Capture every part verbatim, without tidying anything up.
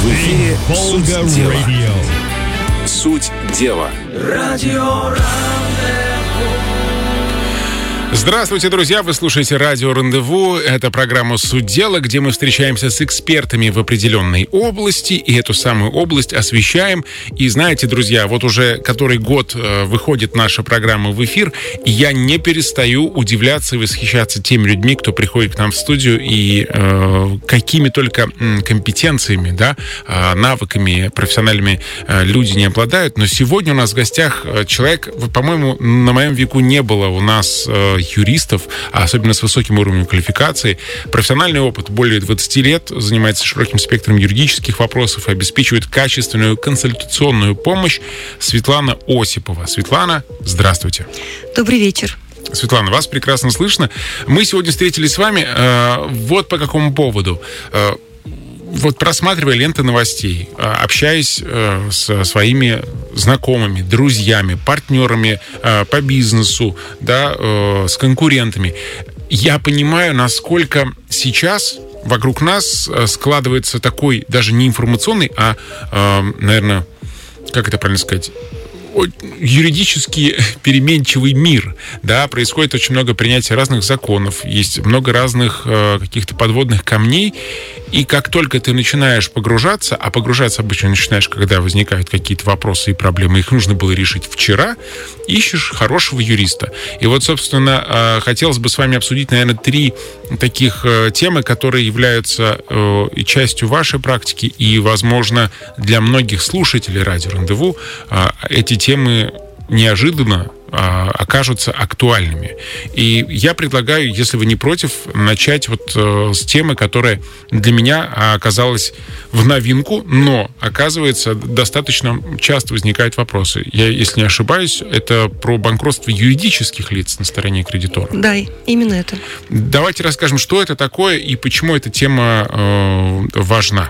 В эфире «Суть дела». Суть дела. Радио Здравствуйте, друзья! Вы слушаете радио «Рандеву». Это программа «Суть дела», где мы встречаемся с экспертами в определенной области, и эту самую область освещаем. И знаете, друзья, вот уже который год э, выходит наша программа в эфир, и я не перестаю удивляться и восхищаться теми людьми, кто приходит к нам в студию, и э, какими только м, компетенциями, да, э, навыками профессиональными э, люди не обладают. Но сегодня у нас в гостях человек, по-моему, на моем веку не было у нас э, юристов, а особенно с высоким уровнем квалификации. Профессиональный опыт более двадцати лет, занимается широким спектром юридических вопросов и обеспечивает качественную консультационную помощь. Светлана Осипова. Светлана, здравствуйте. Добрый вечер. Светлана, вас прекрасно слышно. Мы сегодня встретились с вами э, вот по какому поводу. Э, Вот просматривая ленты новостей, общаясь э, со своими знакомыми, друзьями, партнерами э, по бизнесу, да, э, с конкурентами, я понимаю, насколько сейчас вокруг нас складывается такой даже не информационный, а, э, наверное, как это правильно сказать, юридически переменчивый мир, да, происходит очень много принятия разных законов, есть много разных э, каких-то подводных камней, и как только ты начинаешь погружаться, а погружаться обычно начинаешь, когда возникают какие-то вопросы и проблемы, их нужно было решить вчера, ищешь хорошего юриста. И вот, собственно, э, хотелось бы с вами обсудить, наверное, три таких э, темы, которые являются э, и частью вашей практики, и, возможно, для многих слушателей радио «Рандеву» э, эти темы неожиданно а, окажутся актуальными. И я предлагаю, если вы не против, начать вот э, с темы, которая для меня оказалась в новинку, но, оказывается, достаточно часто возникают вопросы. Я, если не ошибаюсь, это про банкротство юридических лиц на стороне кредитора. Да, именно это. Давайте расскажем, что это такое и почему эта тема э, важна.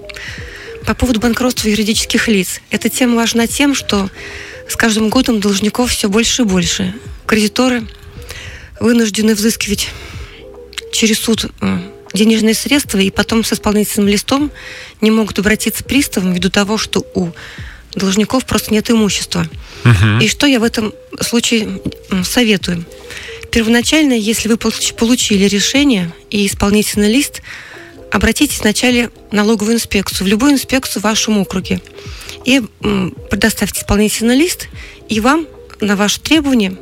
По поводу банкротства юридических лиц. Эта тема важна тем, что с каждым годом должников все больше и больше. Кредиторы вынуждены взыскивать через суд денежные средства, и потом с исполнительным листом не могут обратиться к приставам ввиду того, что у должников просто нет имущества. Uh-huh. И что я в этом случае советую? Первоначально, если вы получили решение и исполнительный лист, обратитесь вначале в налоговую инспекцию, в любую инспекцию в вашем округе, и предоставьте исполнительный лист, и вам на ваше требование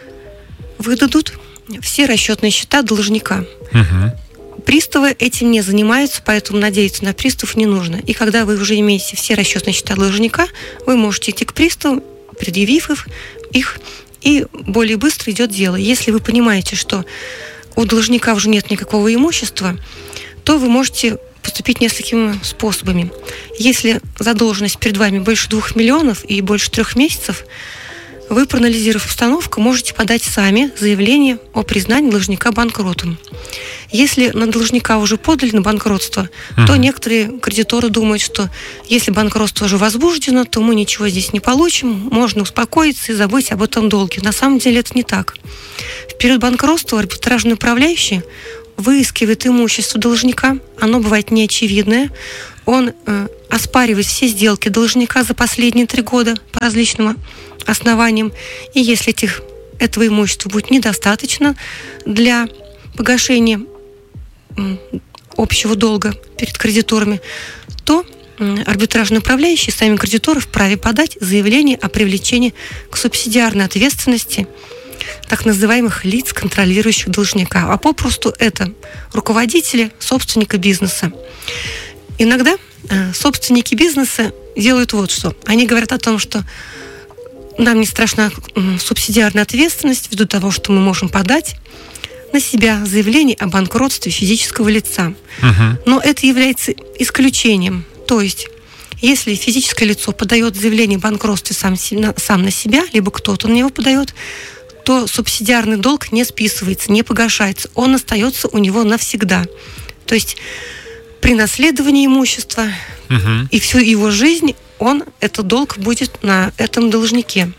выдадут все расчетные счета должника. Угу. Приставы этим не занимаются, поэтому надеяться на приставов не нужно. И когда вы уже имеете все расчетные счета должника, вы можете идти к приставу, предъявив их, и более быстро идет дело. Если вы понимаете, что у должника уже нет никакого имущества, то вы можете поступить несколькими способами. Если задолженность перед вами больше двух миллионов и больше трех месяцев, вы, проанализировав обстановку, можете подать сами заявление о признании должника банкротом. Если на должника уже подали на банкротство, uh-huh. то некоторые кредиторы думают, что если банкротство уже возбуждено, то мы ничего здесь не получим, можно успокоиться и забыть об этом долге. На самом деле это не так. В период банкротства арбитражный управляющий выискивает имущество должника, оно бывает неочевидное, он э, оспаривает все сделки должника за последние три года по различным основаниям, и если этих, этого имущества будет недостаточно для погашения э, общего долга перед кредиторами, то э, арбитражный управляющий, сами кредиторы вправе подать заявление о привлечении к субсидиарной ответственности так называемых лиц, контролирующих должника. А попросту это руководители, собственника бизнеса. Иногда э, собственники бизнеса делают вот что. Они говорят о том, что нам не страшна э, субсидиарная ответственность ввиду того, что мы можем подать на себя заявление о банкротстве физического лица. Uh-huh. Но это является исключением. То есть, если физическое лицо подает заявление о банкротстве сам, сам на себя, либо кто-то на него подает, то субсидиарный долг не списывается, не погашается. Он остается у него навсегда. То есть при наследовании имущества uh-huh. и всю его жизнь он, этот долг будет на этом должнике.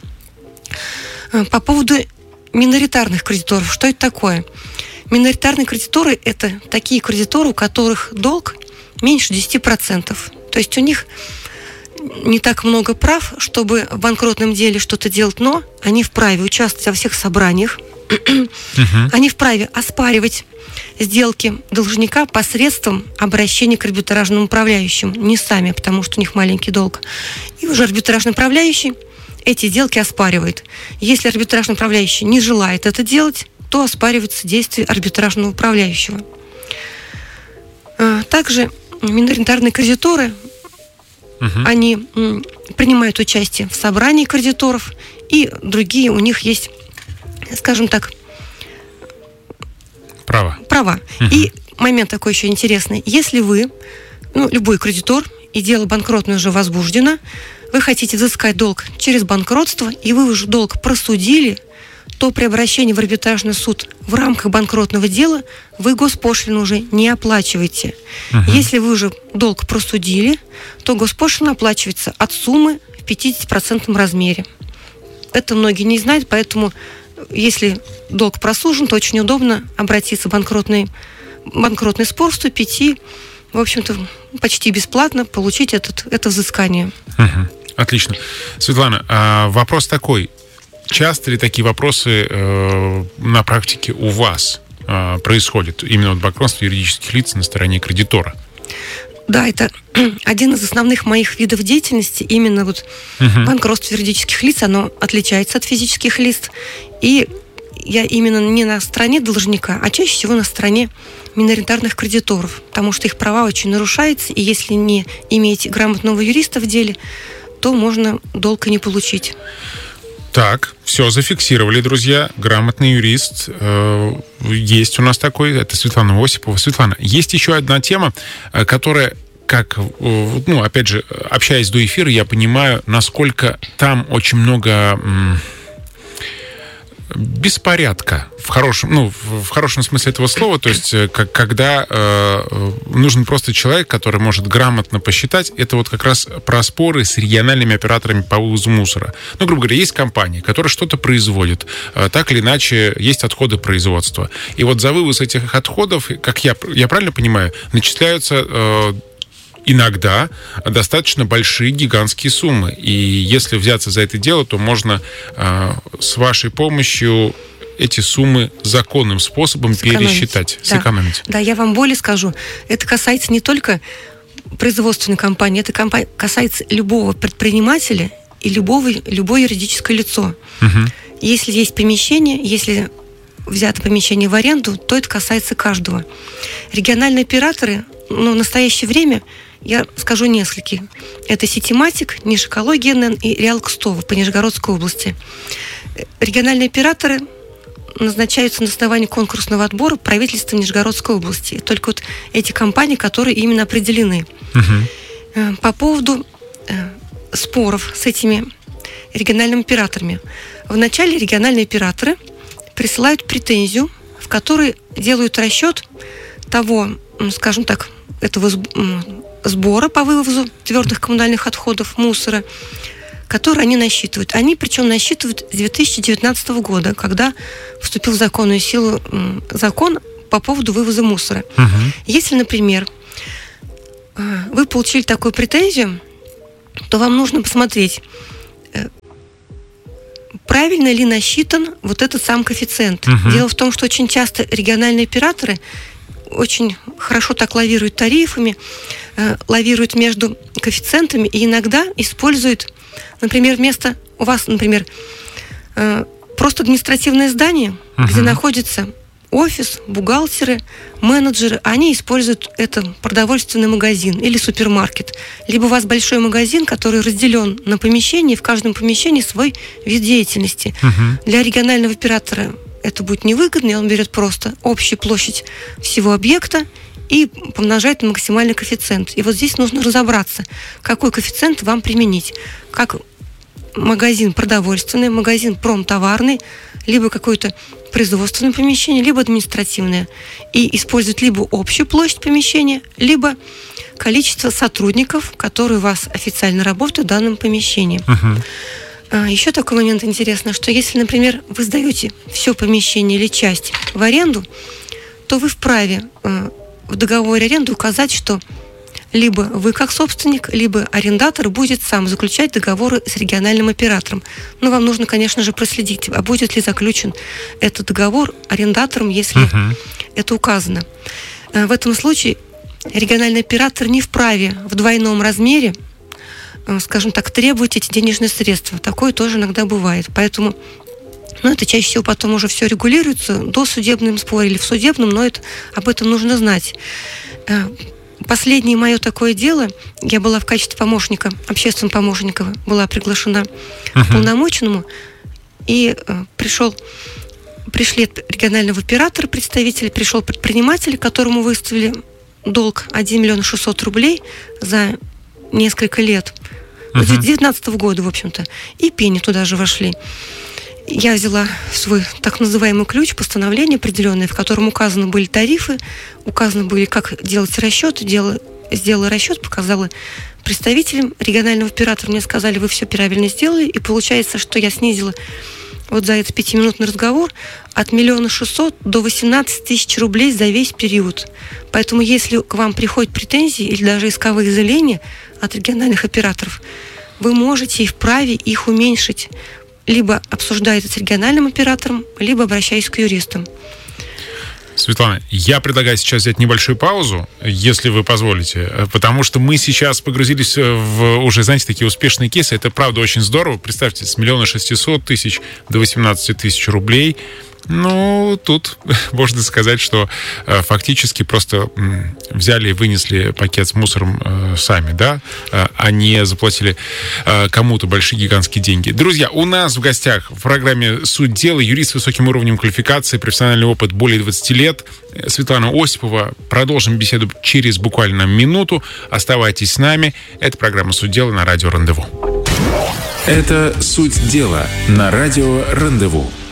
По поводу миноритарных кредиторов. Что это такое? Миноритарные кредиторы – это такие кредиторы, у которых долг меньше десять процентов. То есть у них не так много прав, чтобы в банкротном деле что-то делать, но они вправе участвовать во всех собраниях, uh-huh. они вправе оспаривать сделки должника посредством обращения к арбитражному управляющему, не сами, потому что у них маленький долг. И уже арбитражный управляющий эти сделки оспаривает. Если арбитражный управляющий не желает это делать, то оспаривается действие арбитражного управляющего. Также миноритарные кредиторы, uh-huh. они м, принимают участие в собрании кредиторов, и другие у них есть, скажем так, права. права. Uh-huh. И момент такой еще интересный. Если вы, ну, любой кредитор, и дело банкротное уже возбуждено, вы хотите взыскать долг через банкротство, и вы уже долг просудили, то при обращении в арбитражный суд в рамках банкротного дела вы госпошлину уже не оплачиваете. Uh-huh. Если вы уже долг просудили, то госпошлина оплачивается от суммы в пятидесятипроцентном размере. Это многие не знают, поэтому если долг просужен, то очень удобно обратиться в банкротный, банкротный спор, вступить и, в общем-то, почти бесплатно получить этот, это взыскание. Uh-huh. Отлично. Светлана, а вопрос такой. Часто ли такие вопросы э, на практике у вас э, происходят? Именно вот банкротство юридических лиц на стороне кредитора? Да, это один из основных моих видов деятельности. Именно вот uh-huh. банкротство юридических лиц, оно отличается от физических лиц. И я именно не на стороне должника, а чаще всего на стороне миноритарных кредиторов, потому что их права очень нарушаются, и если не иметь грамотного юриста в деле, то можно долг и не получить. Так, все зафиксировали, друзья. Грамотный юрист э, есть у нас такой. Это Светлана Осипова. Светлана, есть еще одна тема, которая, как, э, ну, опять же, общаясь до эфира, я понимаю, насколько там очень много м, беспорядка в хорошем, ну, в хорошем смысле этого слова. То есть, как, когда э, нужен просто человек, который может грамотно посчитать. Это вот как раз про споры с региональными операторами по вывозу мусора. Ну, грубо говоря, есть компания, которая что-то производит. Э, так или иначе, есть отходы производства. И вот за вывоз этих отходов, как я, я правильно понимаю, начисляются э, иногда достаточно большие, гигантские суммы. И если взяться за это дело, то можно э, с вашей помощью эти суммы законным способом сэкономить. пересчитать, да. сэкономить. Да, я вам более скажу. Это касается не только производственной компании, это компания, касается любого предпринимателя и любого, любое юридическое лицо. Угу. Если есть помещение, если взято помещение в аренду, то это касается каждого. Региональные операторы, ну, в настоящее время, я скажу нескольких. Это Ситиматик, Нижэкология эн эн и Реал Кстово по Нижегородской области. Региональные операторы назначаются на основании конкурсного отбора правительством Нижегородской области. Только вот эти компании, которые именно определены. Угу. По поводу споров с этими региональными операторами. Вначале региональные операторы присылают претензию, в которой делают расчет того, скажем так, этого сбора по вывозу твердых коммунальных отходов, мусора, которые они насчитывают. Они, причем, насчитывают с две тысячи девятнадцатого года, когда вступил в законную силу закон по поводу вывоза мусора. Угу. Если, например, вы получили такую претензию, то вам нужно посмотреть, правильно ли насчитан вот этот сам коэффициент. Угу. Дело в том, что очень часто региональные операторы очень хорошо так лавируют тарифами, э, лавируют между коэффициентами и иногда используют, например, вместо у вас, например, э, просто административное здание, uh-huh. где находится офис, бухгалтеры, менеджеры, они используют это продовольственный магазин или супермаркет. Либо у вас большой магазин, который разделен на помещения, и в каждом помещении свой вид деятельности. Uh-huh. Для регионального оператора это будет невыгодно, и он берет просто общую площадь всего объекта и помножает на максимальный коэффициент. И вот здесь нужно разобраться, какой коэффициент вам применить. Как магазин продовольственный, магазин промтоварный, либо какое-то производственное помещение, либо административное. И использовать либо общую площадь помещения, либо количество сотрудников, которые у вас официально работают в данном помещении. Uh-huh. Еще такой момент интересный, что если, например, вы сдаете все помещение или часть в аренду, то вы вправе в договоре аренды указать, что либо вы как собственник, либо арендатор будет сам заключать договоры с региональным оператором. Но вам нужно, конечно же, проследить, а будет ли заключен этот договор арендатором, если uh-huh. это указано. В этом случае региональный оператор не вправе в двойном размере, скажем так, требовать эти денежные средства. Такое тоже иногда бывает. Поэтому, ну, это чаще всего потом уже все регулируется до судебном споре или в судебном, но это, об этом нужно знать. Последнее мое такое дело, я была в качестве помощника, общественного помощника, была приглашена uh-huh. к полномоченному, и э, пришел, пришли регионального оператора, представитель, пришел предприниматель, которому выставили долг один миллион шестьсот рублей за несколько лет, uh-huh. с две тысячи девятнадцатого года, в общем-то, и пени туда же вошли. Я взяла свой так называемый ключ, постановление определенное, в котором указаны были тарифы, указаны были, как делать расчеты, делала, сделала расчет, показала представителям регионального оператора, мне сказали, вы все правильно сделали, и получается, что я снизила вот за этот пятиминутный разговор от миллиона шестьсот до восемнадцати тысяч рублей за весь период. Поэтому если к вам приходят претензии или даже исковые заявления от региональных операторов, вы можете и вправе их уменьшить, либо обсуждая это с региональным оператором, либо обращаясь к юристам. Светлана, я предлагаю сейчас взять небольшую паузу, если вы позволите, потому что мы сейчас погрузились в уже, знаете, такие успешные кейсы. Это, правда, очень здорово. Представьте, с миллиона шестисот тысяч до восемнадцати тысяч рублей. Ну, тут можно сказать, что э, фактически просто м, взяли и вынесли пакет с мусором э, сами, да, э, а не заплатили э, кому-то большие гигантские деньги. Друзья, у нас в гостях в программе «Суть дела» юрист с высоким уровнем квалификации, профессиональный опыт более двадцати лет, Светлана Осипова. Продолжим беседу через буквально минуту. Оставайтесь с нами. Это программа «Суть дела» на радио «Рандеву». Это «Суть дела» на радио «Рандеву».